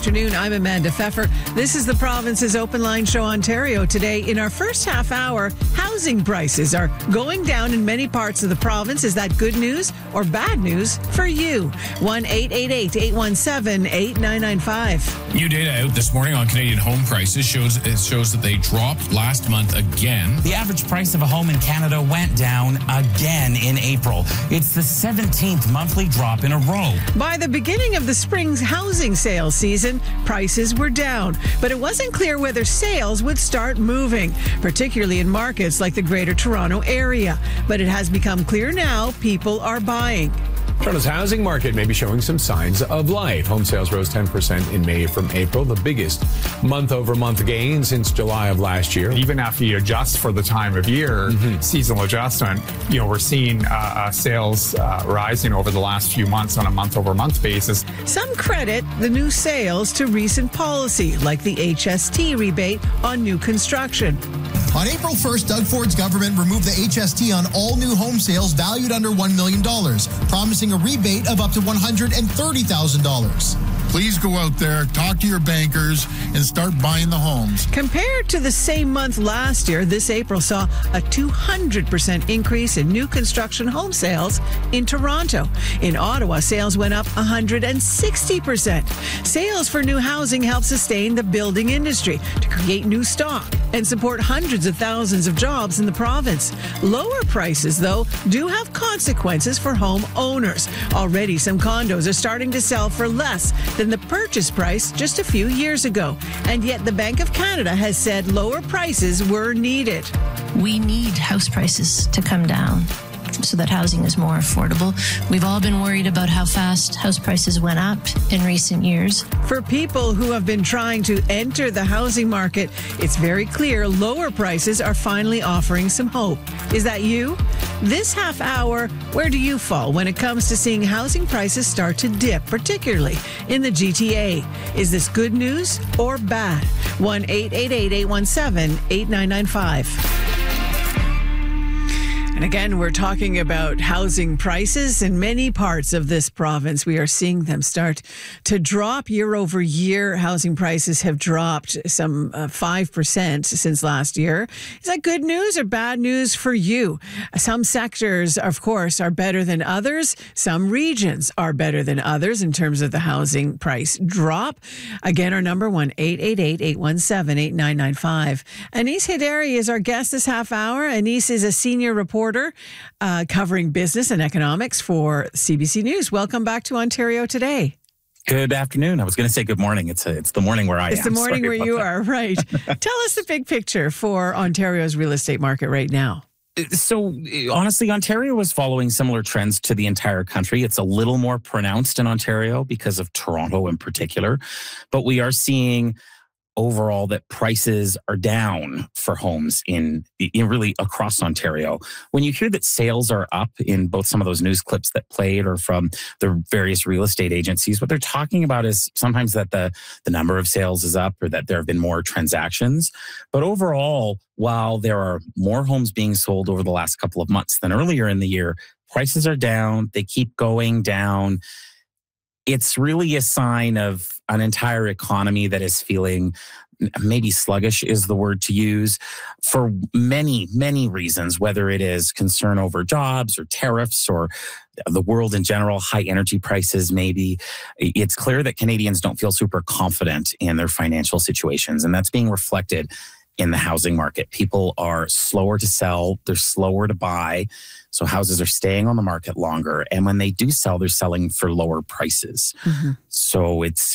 Afternoon, I'm Amanda Pfeffer. This is the Province's Open Line Show Ontario. Today, in our first half hour, housing prices are going down in many parts of the province. Is that good news or bad news for you? 1-888-817-8995. New data out this morning on Canadian home prices shows that they dropped last month again. The average price of a home in Canada went down again in April. It's the 17th monthly drop in a row. By the beginning of the spring's housing sales season, prices were down, but it wasn't clear whether sales would start moving, particularly in markets like the Greater Toronto Area. But it has become clear now people are buying. Toronto's housing market may be showing some signs of life. Home sales rose 10% in May from April, the biggest month-over-month gain since July of last year. Even after you adjust for the time of year, seasonal adjustment, we're seeing sales rising over the last few months on a month-over-month basis. Some credit the new sales to recent policy, like the HST rebate on new construction. On April 1st, Doug Ford's government removed the HST on all new home sales valued under $1 million, promising a rebate of up to $130,000. Please go out there, talk to your bankers, and start buying the homes. Compared to the same month last year, this April saw a 200% increase in new construction home sales in Toronto. In Ottawa, sales went up 160%. Sales for new housing help sustain the building industry to create new stock and support hundreds of thousands of jobs in the province. Lower prices, though, do have consequences for home owners. Already, some condos are starting to sell for less than the purchase price just a few years ago. And yet the Bank of Canada has said lower prices were needed. We need house prices to come down so that housing is more affordable. We've all been worried about how fast house prices went up in recent years. For people who have been trying to enter the housing market, it's very clear lower prices are finally offering some hope. Is that you? This half hour, where do you fall when it comes to seeing housing prices start to dip, particularly in the GTA? Is this good news or bad? 1-888-817-8995. And again, we're talking about housing prices in many parts of this province. We are seeing them start to drop year over year. Housing prices have dropped some 5% since last year. Is that good news or bad news for you? Some sectors, of course, are better than others. Some regions are better than others in terms of the housing price drop. Again, our number 1-888-817-8995. Anis Hideri is our guest this half hour. Anis is a senior reporter covering business and economics for CBC News. Welcome back to Ontario Today. Good afternoon. I was going to say good morning. It's the morning where I am. It's the morning where you are, right. Tell us the big picture for Ontario's real estate market right now. So honestly, Ontario is following similar trends to the entire country. It's a little more pronounced in Ontario because of Toronto in particular, but we are seeing overall that prices are down for homes in really across Ontario. When you hear that sales are up in both some of those news clips that played or from the various real estate agencies, what they're talking about is sometimes that the number of sales is up or that there have been more transactions. But overall, while there are more homes being sold over the last couple of months than earlier in the year, prices are down. They keep going down. It's really a sign of an entire economy that is feeling maybe sluggish is the word to use for many, many reasons, whether it is concern over jobs or tariffs or the world in general, high energy prices maybe. It's clear that Canadians don't feel super confident in their financial situations, and that's being reflected in the housing market. People are slower to sell, they're slower to buy. So houses are staying on the market longer. And when they do sell, they're selling for lower prices. Mm-hmm. So it's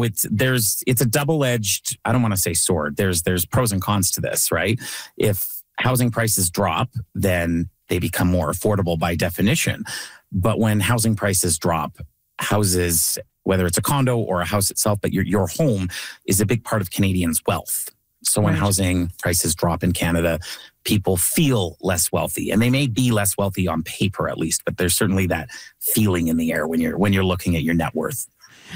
a double-edged, I don't want to say sword. There's pros and cons to this, right? If housing prices drop, then they become more affordable by definition. But when housing prices drop, houses, whether it's a condo or a house itself, but your home is a big part of Canadians' wealth. So when housing prices drop in Canada, people feel less wealthy, and they may be less wealthy on paper at least, but there's certainly that feeling in the air when you're looking at your net worth.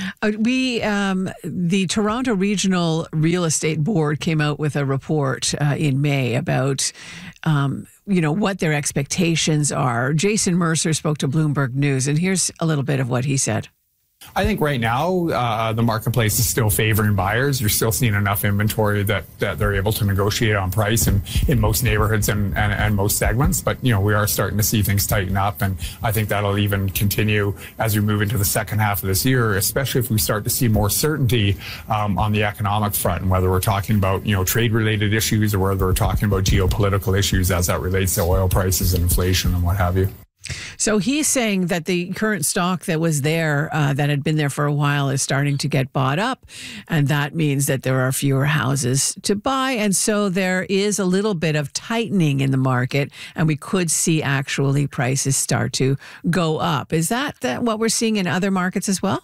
The Toronto Regional Real Estate Board came out with a report in May about what their expectations are. Jason Mercer spoke to Bloomberg News, and here's a little bit of what he said. I think right now the marketplace is still favoring buyers. You're still seeing enough inventory that they're able to negotiate on price in most neighborhoods and most segments. But, we are starting to see things tighten up. And I think that'll even continue as we move into the second half of this year, especially if we start to see more certainty on the economic front, and whether we're talking about, trade-related issues or whether we're talking about geopolitical issues as that relates to oil prices and inflation and what have you. So he's saying that the current stock that was there, that had been there for a while, is starting to get bought up. And that means that there are fewer houses to buy. And so there is a little bit of tightening in the market, and we could see actually prices start to go up. Is that what we're seeing in other markets as well?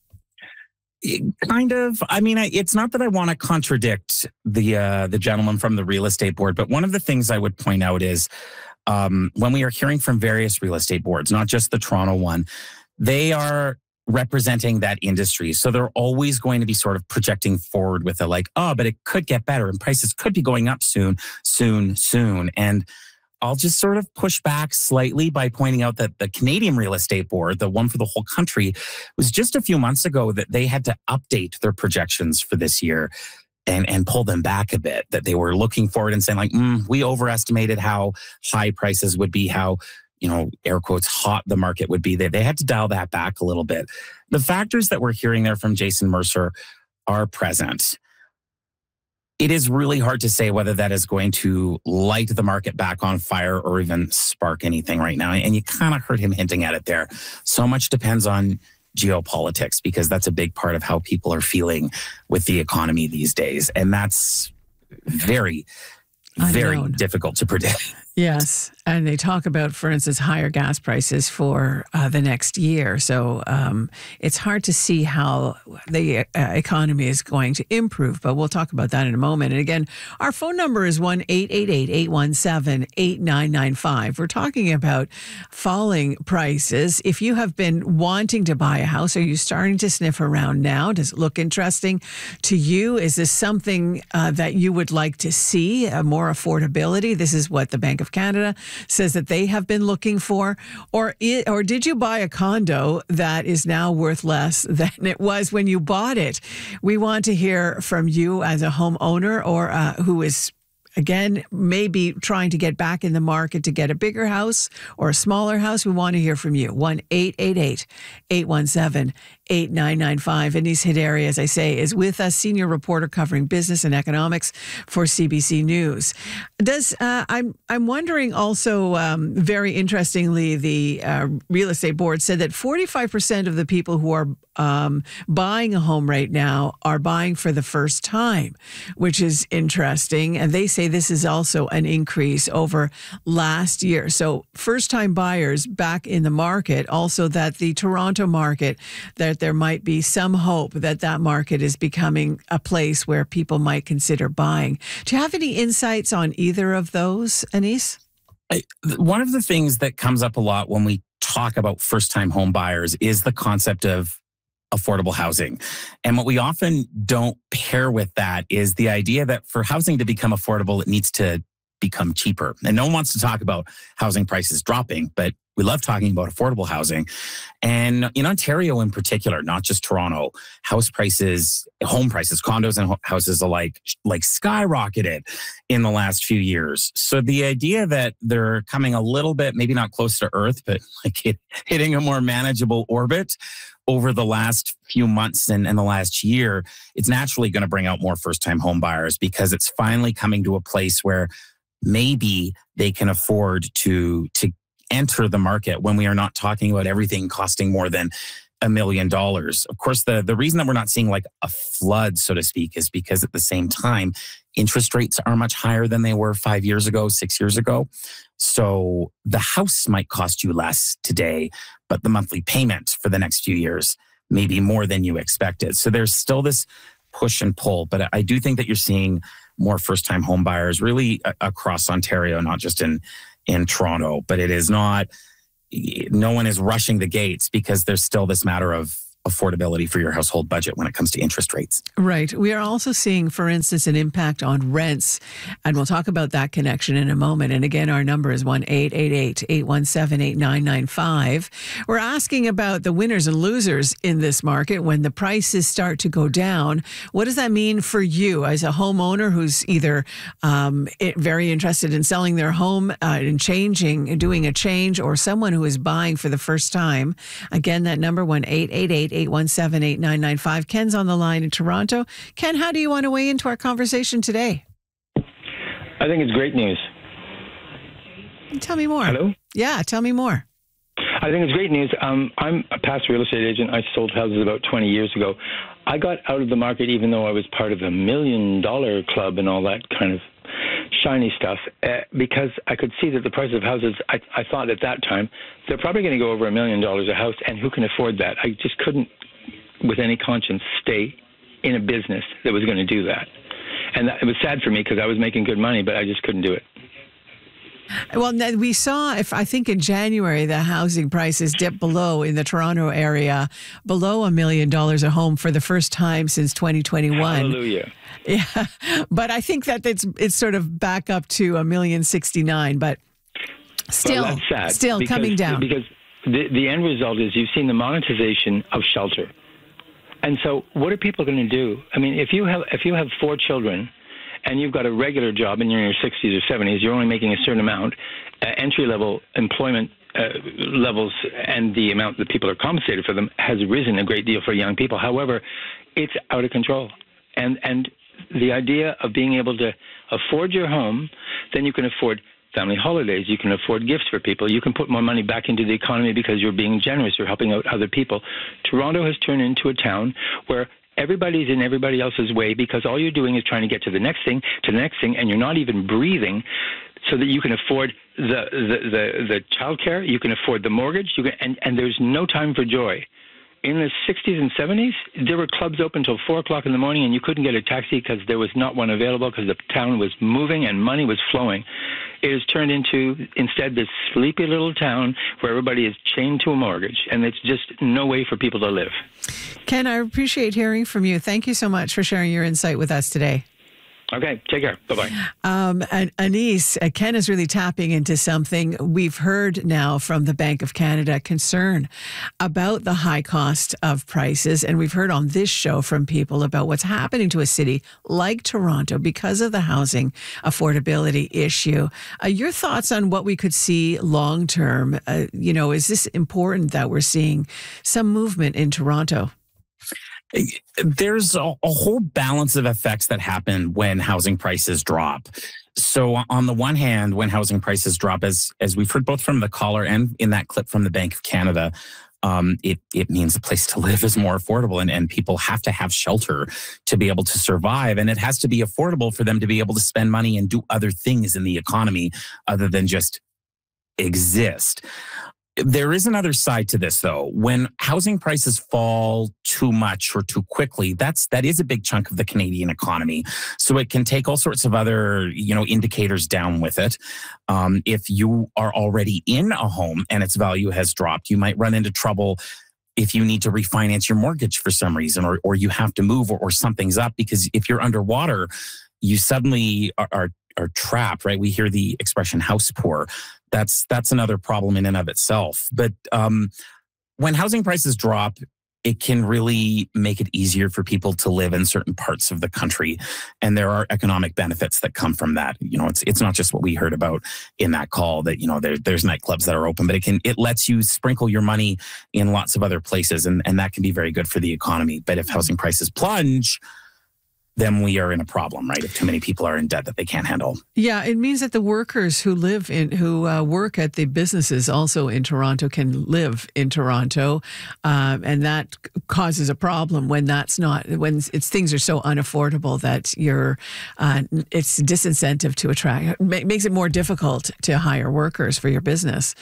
Kind of. I mean, it's not that I want to contradict the gentleman from the real estate board, but one of the things I would point out is, when we are hearing from various real estate boards, not just the Toronto one, they are representing that industry. So they're always going to be sort of projecting forward with but it could get better and prices could be going up soon. And I'll just sort of push back slightly by pointing out that the Canadian Real Estate Board, the one for the whole country, was just a few months ago that they had to update their projections for this year and pull them back a bit, that they were looking forward and saying we overestimated how high prices would be, how, air quotes, hot the market would be. They had to dial that back a little bit. The factors that we're hearing there from Jason Mercer are present. It is really hard to say whether that is going to light the market back on fire or even spark anything right now. And you kind of heard him hinting at it there. So much depends on geopolitics, because that's a big part of how people are feeling with the economy these days. And that's very, very difficult to predict. Yes. And they talk about, for instance, higher gas prices for the next year. So it's hard to see how the economy is going to improve, but we'll talk about that in a moment. And again, our phone number is 1-888-817-8995. We're talking about falling prices. If you have been wanting to buy a house, are you starting to sniff around now? Does it look interesting to you? Is this something that you would like to see, more affordability? This is what the Bank of Canada says that they have been looking for. Or did you buy a condo that is now worth less than it was when you bought it? We want to hear from you as a homeowner or who is, again, maybe trying to get back in the market to get a bigger house or a smaller house. We want to hear from you. 1-888-817-8995. Anis Hideri, as I say, is with us, senior reporter covering business and economics for CBC News. I'm wondering also, very interestingly, the real estate board said that 45% of the people who are buying a home right now are buying for the first time, which is interesting. And they say this is also an increase over last year. So first-time buyers back in the market. Also that the Toronto market, that there might be some hope that that market is becoming a place where people might consider buying. Do you have any insights on either of those, Anis? One of the things that comes up a lot when we talk about first-time home buyers is the concept of affordable housing. And what we often don't pair with that is the idea that for housing to become affordable, it needs to become cheaper. And no one wants to talk about housing prices dropping, but we love talking about affordable housing. And in Ontario in particular, not just Toronto, house prices, home prices, condos and houses alike, skyrocketed in the last few years. So the idea that they're coming a little bit, maybe not close to earth, but hitting a more manageable orbit over the last few months and the last year, it's naturally going to bring out more first-time home buyers, because it's finally coming to a place where maybe they can afford to enter the market when we are not talking about everything costing more than $1 million. Of course, the reason that we're not seeing like a flood, so to speak, is because at the same time, interest rates are much higher than they were 5 years ago, 6 years ago. So the house might cost you less today, but the monthly payment for the next few years may be more than you expected. So there's still this push and pull, but I do think that you're seeing more first-time home buyers really across Ontario, not just in Toronto, but it is not, no one is rushing the gates, because there's still this matter of affordability for your household budget when it comes to interest rates. Right. We are also seeing, for instance, an impact on rents. And we'll talk about that connection in a moment. And again, our number is 1-888-817-8995. We're asking about the winners and losers in this market when the prices start to go down. What does that mean for you as a homeowner who's either very interested in selling their home and doing a change, or someone who is buying for the first time? Again, that number 1-888-817-8995. Ken's on the line in Toronto. Ken, how do you want to weigh into our conversation today? I think it's great news. Tell me more. Hello? Yeah, tell me more. I think it's great news. I'm a past real estate agent. I sold houses about 20 years ago. I got out of the market even though I was part of the $1 million club and all that kind of shiny stuff, because I could see that the price of houses, I thought at that time, they're probably going to go over $1 million a house, and who can afford that? I just couldn't, with any conscience, stay in a business that was going to do that. And it was sad for me because I was making good money, but I just couldn't do it. Well, we saw, I think in January, the housing prices dipped below, in the Toronto area, below $1 million a home for the first time since 2021. Hallelujah. Yeah, but I think that it's sort of back up to $1,069,000, but still, well, that's sad because, coming down. Because the end result is you've seen the monetization of shelter. And so what are people going to do? I mean, if you have 4 children and you've got a regular job and you're in your 60s or 70s, you're only making a certain amount, entry-level employment levels and the amount that people are compensated for them has risen a great deal for young people. However, it's out of control. And the idea of being able to afford your home, then you can afford family holidays, you can afford gifts for people, you can put more money back into the economy because you're being generous, you're helping out other people. Toronto has turned into a town where everybody's in everybody else's way because all you're doing is trying to get to the next thing, and you're not even breathing so that you can afford the childcare, you can afford the mortgage, and there's no time for joy. In the 60s and 70s, there were clubs open until 4 o'clock in the morning, and you couldn't get a taxi because there was not one available because the town was moving and money was flowing. It has turned into, instead, this sleepy little town where everybody is chained to a mortgage, and it's just no way for people to live. Ken, I appreciate hearing from you. Thank you so much for sharing your insight with us today. Okay, take care. Bye-bye. And Anis, Ken is really tapping into something we've heard now from the Bank of Canada, concern about the high cost of prices. And we've heard on this show from people about what's happening to a city like Toronto because of the housing affordability issue. Your thoughts on what we could see long term? Is this important that we're seeing some movement in Toronto? There's a whole balance of effects that happen when housing prices drop. So on the one hand, when housing prices drop, as we've heard both from the caller and in that clip from the Bank of Canada, it means a place to live is more affordable, and people have to have shelter to be able to survive. And it has to be affordable for them to be able to spend money and do other things in the economy other than just exist. There is another side to this, though. When housing prices fall too much or too quickly, that is a big chunk of the Canadian economy. So it can take all sorts of other, indicators down with it. If you are already in a home and its value has dropped, you might run into trouble if you need to refinance your mortgage for some reason, or you have to move, or something's up, because if you're underwater, you suddenly are trapped, right? We hear the expression house poor. That's another problem in and of itself. But when housing prices drop, it can really make it easier for people to live in certain parts of the country. And there are economic benefits that come from that. It's not just what we heard about in that call that, there's nightclubs that are open, but it lets you sprinkle your money in lots of other places. And that can be very good for the economy. But if housing prices plunge, then we are in a problem, right? If too many people are in debt that they can't handle. Yeah, it means that the workers who work at the businesses also in Toronto can live in Toronto, and that causes a problem when things are so unaffordable that it's disincentive to attract. Makes it more difficult to hire workers for your business.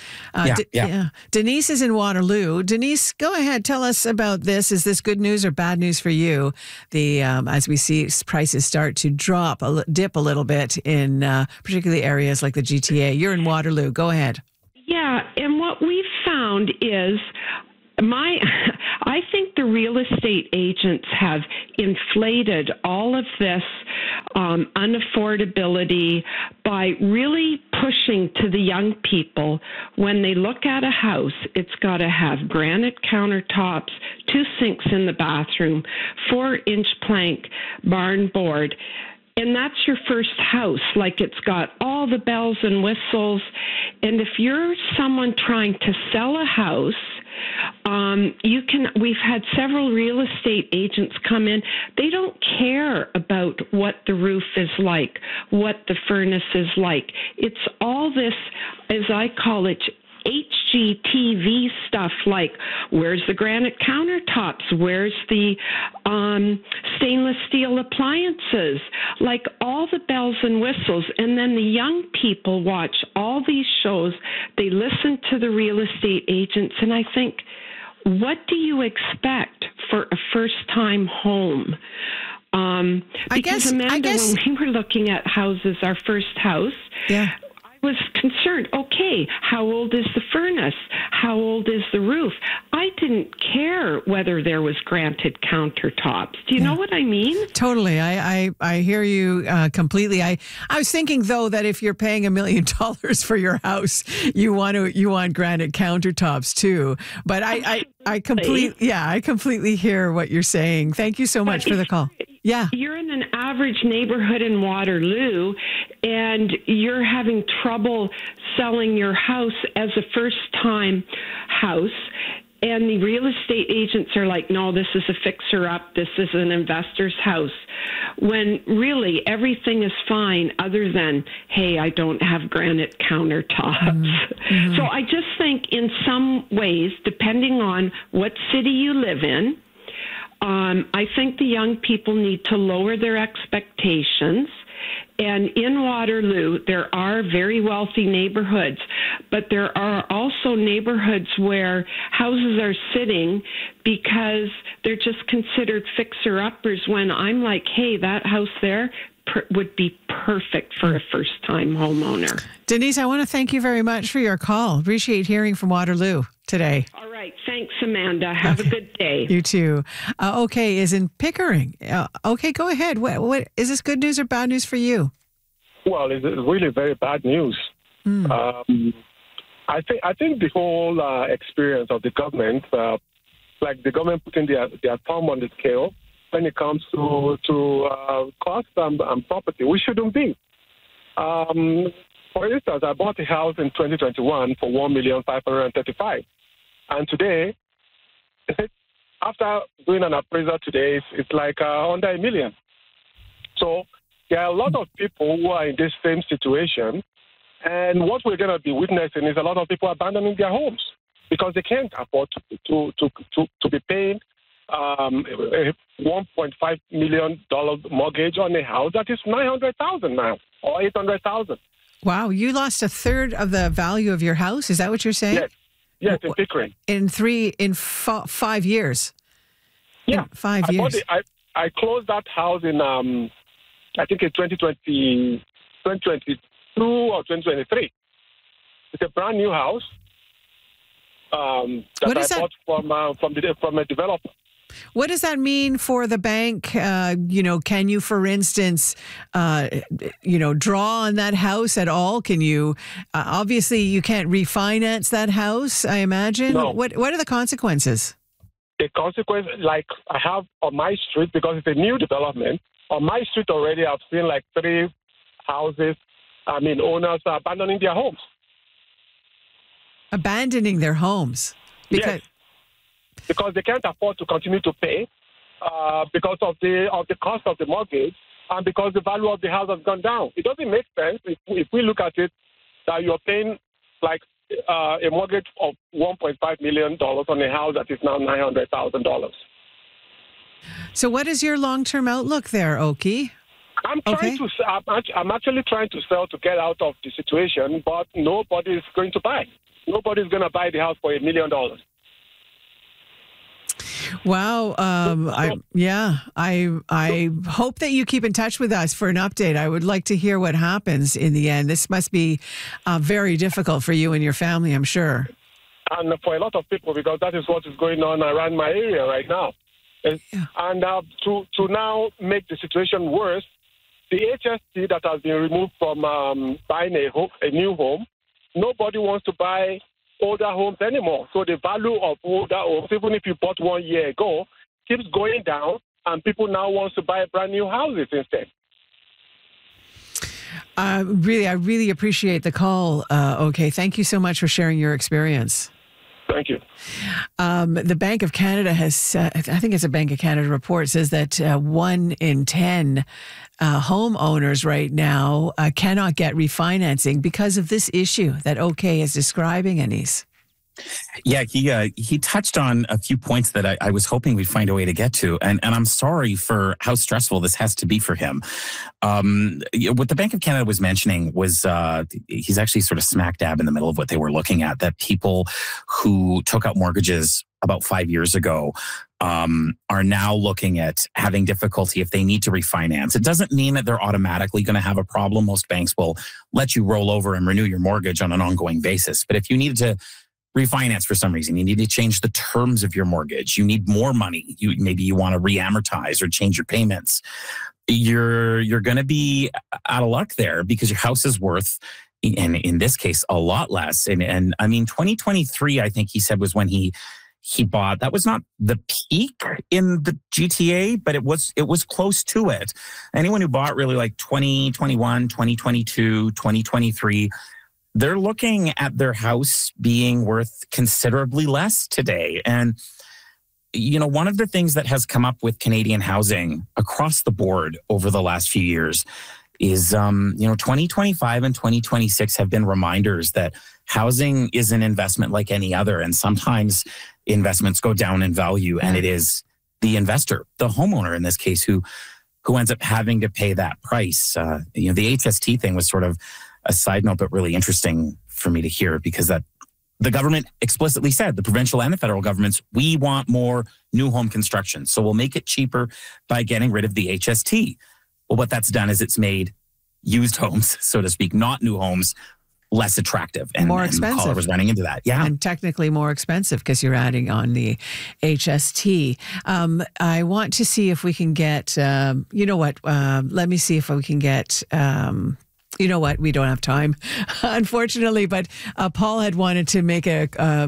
Denise is in Waterloo. Denise, go ahead. Tell us about this. Is this good news or bad news for you? As we see prices start to dip a little bit in particularly areas like the GTA. You're in Waterloo. Go ahead. Yeah, and what we've found is I think the real estate agents have inflated all of this unaffordability by really pushing to the young people. When they look at a house, it's got to have granite countertops, 2 sinks in the bathroom, 4-inch plank barn board. And that's your first house. Like, it's got all the bells and whistles. And if you're someone trying to sell a house, we've had several real estate agents come in. They don't care about what the roof is like, what the furnace is like. It's all this, as I call it, HGTV stuff, like where's the granite countertops, where's the stainless steel appliances, like all the bells and whistles. And then the young people watch all these shows, they listen to the real estate agents, and I think, what do you expect for a first-time home? Because Amanda, when we were looking at houses, our first house, was concerned, okay, how old is the furnace? How old is the roof? I didn't care whether there was granite countertops. Do you know what I mean? Totally. I hear you completely. I was thinking, though, that if you're paying $1 million for your house, you want granite countertops too. But I completely hear what you're saying. Thank you so much for the call. Yeah. You're in an average neighborhood in Waterloo, and you're having trouble selling your house as a first-time house, and the real estate agents are like, no, this is a fixer-up, this is an investor's house, when really everything is fine other than, hey, I don't have granite countertops. Mm-hmm. So I just think in some ways, depending on what city you live in, I think the young people need to lower their expectations. And in Waterloo, there are very wealthy neighborhoods, but there are also neighborhoods where houses are sitting because they're just considered fixer-uppers, when I'm like, hey, that house there would be perfect for a first-time homeowner. Denise, I want to thank you very much for your call. Appreciate hearing from Waterloo today. All right. Thanks, Amanda. Have a good day. You too. Okay is in Pickering. Okay, go ahead. What is this, good news or bad news for you? Well, it's really very bad news. I think the whole experience of the government, like the government putting their thumb on the scale when it comes to cost and property, we shouldn't be. For instance, I bought a house in 2021 for $1,535,000. And today, after doing an appraisal today, it's like under $1 million. So there are a lot of people who are in this same situation. And what we're going to be witnessing is a lot of people abandoning their homes because they can't afford to be paying a $1.5 million mortgage on a house that is $900,000 now or $800,000. Wow, you lost a third of the value of your house? Is that what you're saying? Yes, in Pickering. In 5 years? Yeah. In 5 years. I closed that house in, I think in 2022 or 2023. It's a brand new house that I bought from a developer. What does that mean for the bank? Can you, for instance, draw on that house at all? Can you, obviously you can't refinance that house, I imagine. No. What are the consequences? The consequence, like I have on my street, because it's a new development, on my street already I've seen like 3 houses, owners are abandoning their homes. Abandoning their homes? Yes. Because they can't afford to continue to pay because of the cost of the mortgage and because the value of the house has gone down. It doesn't make sense if we look at it that you're paying like a mortgage of $1.5 million on a house that is now $900,000. So what is your long-term outlook there, Oki? I'm actually trying to sell to get out of the situation, but nobody's going to buy. Nobody's going to buy the house for $1 million. Wow. I hope that you keep in touch with us for an update. I would like to hear what happens in the end. This must be very difficult for you and your family, I'm sure. and for a lot of people, because that is what is going on around my area right now. And to now make the situation worse, the HST that has been removed from buying a new home, nobody wants to buy older homes anymore. So the value of older homes, even if you bought 1 year ago, keeps going down, and people now want to buy brand new houses instead. I really appreciate the call. Okay, thank you so much for sharing your experience. Thank you. The Bank of Canada has, I think it's a Bank of Canada report, says that 1 in 10 homeowners right now cannot get refinancing because of this issue that OK is describing, Anis. Yeah, he touched on a few points that I was hoping we'd find a way to get to. And I'm sorry for how stressful this has to be for him. What the Bank of Canada was mentioning was he's actually sort of smack dab in the middle of what they were looking at, that people who took out mortgages about 5 years ago are now looking at having difficulty if they need to refinance. It doesn't mean that they're automatically going to have a problem. Most banks will let you roll over and renew your mortgage on an ongoing basis. But if you needed to refinance for some reason, you need to change the terms of your mortgage, you need more money, maybe you want to re-amortize or change your payments, you're going to be out of luck there, because your house is worth, and in this case, a lot less. And I mean, 2023, I think he said, was when he bought. That was not the peak in the GTA, but it was close to it. Anyone who bought really like 2021, 2022, 2023, they're looking at their house being worth considerably less today. And, you know, one of the things that has come up with Canadian housing across the board over the last few years is, 2025 and 2026 have been reminders that housing is an investment like any other. And sometimes investments go down in value, and it is the investor, the homeowner in this case, who ends up having to pay that price. The HST thing was sort of a side note, but really interesting for me to hear, because that the government explicitly said, the provincial and the federal governments, we want more new home construction. So we'll make it cheaper by getting rid of the HST. Well, what that's done is it's made used homes, so to speak, not new homes, less attractive and more expensive. Caller was running into that. Yeah. And technically more expensive because you're adding on the HST. I want to see if we can get, let me see if we can get, you know what? We don't have time, unfortunately. But Paul had wanted to make a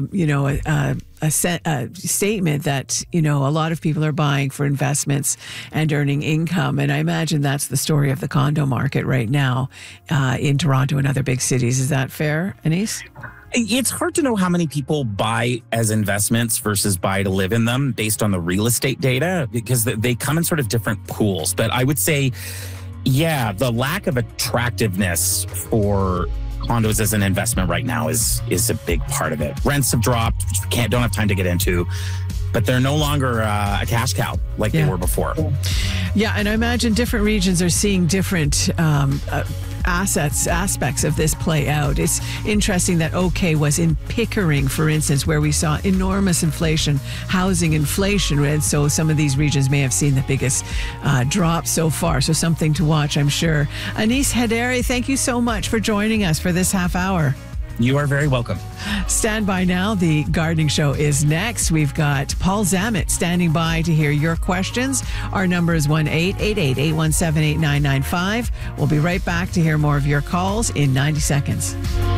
statement that, a lot of people are buying for investments and earning income. And I imagine that's the story of the condo market right now in Toronto and other big cities. Is that fair, Anis? It's hard to know how many people buy as investments versus buy to live in them based on the real estate data, because they come in sort of different pools. But I would say, yeah, the lack of attractiveness for condos as an investment right now is a big part of it. Rents have dropped, which we don't have time to get into, but they're no longer a cash cow like they were before. Yeah, and I imagine different regions are seeing different aspects of this play out. It's interesting that OK was in Pickering, for instance, where we saw enormous inflation, housing inflation, and so some of these regions may have seen the biggest drop so far. So something to watch, I'm sure. Anis Hederi, thank you so much for joining us for this half hour. You are very welcome. Stand by now. The Gardening Show is next. We've got Paul Zammit standing by to hear your questions. Our number is 1-888-817-8995. We'll be right back to hear more of your calls in 90 seconds.